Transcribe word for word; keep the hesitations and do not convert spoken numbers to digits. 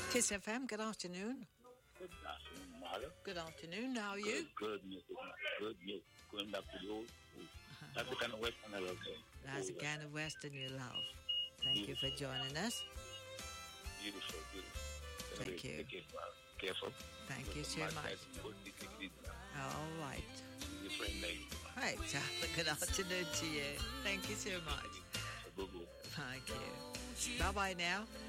Kiss F M, good afternoon. Good afternoon, Mother. Good afternoon, how are you? Good, good music, good music. Going back to the old school. That's the kind of Western I love. That's the kind of Western you love. Thank beautiful. You for joining us. Beautiful, beautiful. Thank you. Be careful. Thank you so much. All right. Your friend name. Right, good afternoon to you. Thank you so much. Thank you. Bye-bye now.